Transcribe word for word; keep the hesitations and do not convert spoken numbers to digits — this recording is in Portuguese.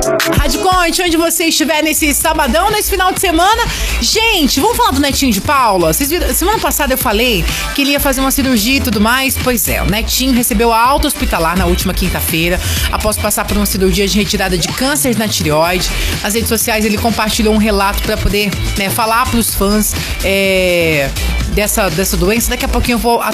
Rádio Conte, onde você estiver nesse sabadão, nesse final de semana. Gente, vamos falar do Netinho de Paula? Vocês viram, semana passada eu falei que ele ia fazer uma cirurgia e tudo mais. Pois é, o Netinho recebeu alta hospitalar na última quinta-feira, após passar por uma cirurgia de retirada de câncer na tireoide. Nas redes sociais ele compartilhou um relato para poder, né, falar para os fãs é, dessa, dessa doença. Daqui a pouquinho eu vou